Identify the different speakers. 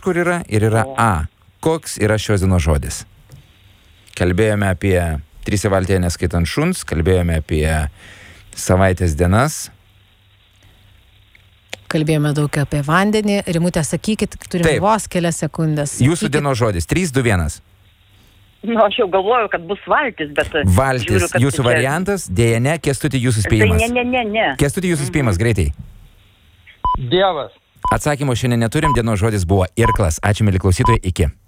Speaker 1: kažkur yra ir yra A. Koks yra šios dienos žodis? Kalbėjome apie 3 valtyje neskaitant šuns, kalbėjome apie savaitės dienas.
Speaker 2: Kalbėjome daug apie vandenį. Rimutė, sakykit, turime vos kelias sekundės.
Speaker 1: Jūsų dienos žodis. 3, 2, 1.
Speaker 3: Aš jau galvoju, kad bus valtis, bet...
Speaker 1: Valtis,
Speaker 3: žiūriu,
Speaker 1: jūsų variantas, dėja ne, Kęstuti, jūsų spėjimas.
Speaker 3: Ne.
Speaker 1: Kęstuti, jūsų spėjimas, greitai.
Speaker 4: Dievas.
Speaker 1: Atsakymo šiandien neturim, dienos žodis buvo irklas. Ačiū, mieli klausytojai, iki.